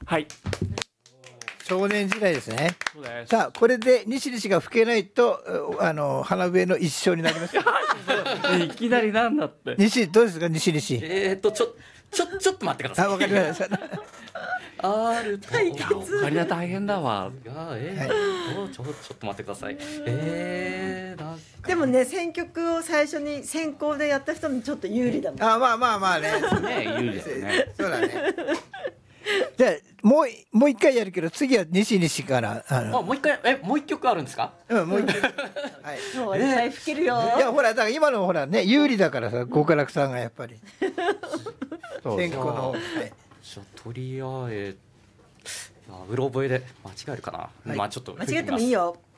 はい。 少年時代ですね。 そうです。 さあこれで西西が吹けないと花笛の一生になりますよ。 いきなりなんだって。 西どうですか西西。 ちょっと待ってください。 あわかりました。 ある対いやオカリナ大変だわ。 ちょっと待ってください。なんかでもね選曲を最初に先行でやった人にちょっと有利だもん。 あまあね。 ね有利ですね。 そうだね。じゃあもう一回やるけど次は西西からもう一曲あるんですか？ もう一回。はい。 今日はいっぱい吹けるよ。 いやほらだから今のほらね有利だからさ極楽さんがやっぱり先行の。 じゃあとりあえずうろ覚えで間違えるかな。まあちょっと間違ってもいいよ。